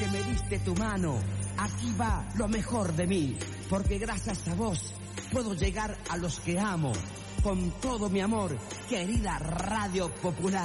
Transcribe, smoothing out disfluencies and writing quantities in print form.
que me diste tu mano. Aquí va lo mejor de mí, porque gracias a vos puedo llegar a los que amo. Con todo mi amor, querida Radio Popular.